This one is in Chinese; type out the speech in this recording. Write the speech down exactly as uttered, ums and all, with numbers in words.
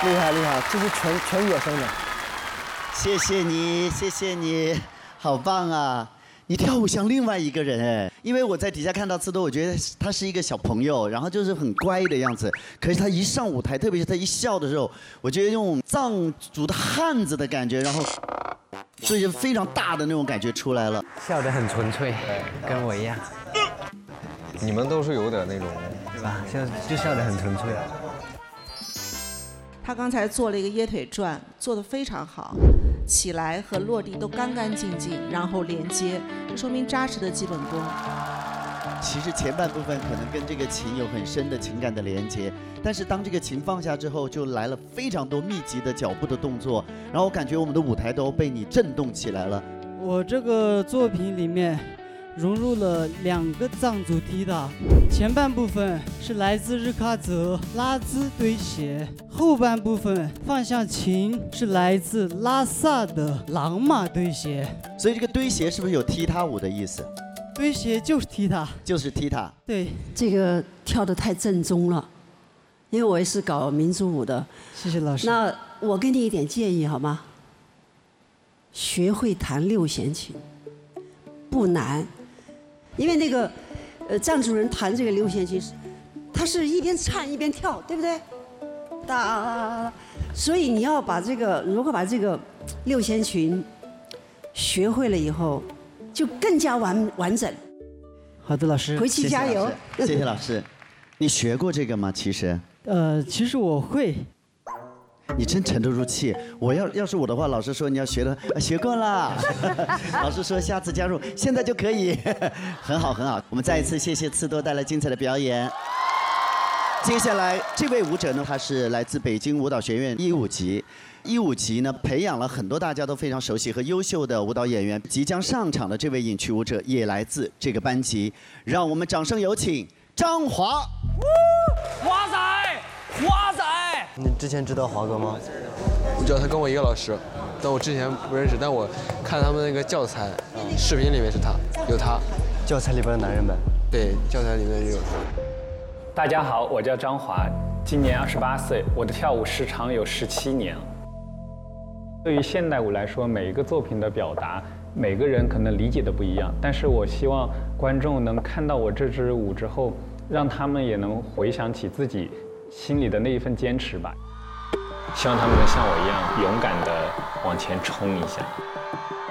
厉害厉害，这是全全野生的。 谢谢你，谢谢你，好棒啊！你跳舞像另外一个人哎，因为我在底下看到刺多，我觉得他是一个小朋友，然后就是很乖的样子。可是他一上舞台，特别是他一笑的时候，我觉得那种藏族的汉子的感觉，然后所以非常大的那种感觉出来了。 笑得很纯粹，跟我一样。 你们都是有点那种， 对吧？笑就笑得很纯粹。 他刚才做了一个椰腿转，做得非常好，起来和落地都干干净净，然后连接，这说明扎实的基本功。 其实前半部分可能跟这个琴有很深的情感的连接，但是当这个琴放下之后，就来了非常多密集的脚步的动作，然后我感觉我们的舞台都被你震动起来了。 我这个作品里面融入了两个藏族踢踏，前半部分是来自日喀则拉孜堆鞋，后半部分放下琴是来自拉萨的朗玛堆鞋。 所以这个堆鞋是不是有踢踏舞的意思？ 堆鞋就是踢踏， 就是踢踏。 对， 这个跳得太正宗了，因为我也是搞民族舞的。 谢谢老师。 那我给你一点建议好吗？学会弹六弦琴，不难。因为那个，呃，藏族人弹这个六弦琴，他是一边唱一边跳，对不对？哒，所以你要把这个，如果把这个六弦琴学会了以后，就更加完完整。 好的，老师， 回去加油。 谢谢老师。你学过这个吗？其实。 呃，其实我会。 你真沉得住气。我要要是我的话，老师说你要学的，啊、学过了。老师说下次加入，现在就可以。很好很好，我们再一次谢谢刺多带来精彩的表演。接下来这位舞者呢，他是来自北京舞蹈学院一五级。一五级呢，培养了很多大家都非常熟悉和优秀的舞蹈演员。即将上场的这位隐曲舞者也来自这个班级，让我们掌声有请张华。 华仔，华仔。 你之前知道华哥吗？ 我知道他跟我一个老师，但我之前不认识，但我看他们那个教材，视频里面是他，有他。 教材里边的男人们。 对，教材里面有他。 大家好，我叫张华，今年二十八岁，我的跳舞时长有十七年。对于现代舞来说，每一个作品的表达，每个人可能理解的不一样，但是我希望观众能看到我这支舞之后，让他们也能回想起自己心里的那一份坚持吧。希望他们能像我一样勇敢地往前冲一下。